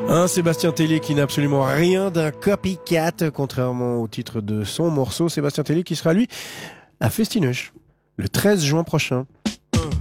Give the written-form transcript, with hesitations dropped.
Un Sébastien Tellier qui n'a absolument rien d'un copycat, contrairement au titre de son morceau. Sébastien Tellier qui sera, lui, à Festineuch le 13 juin prochain.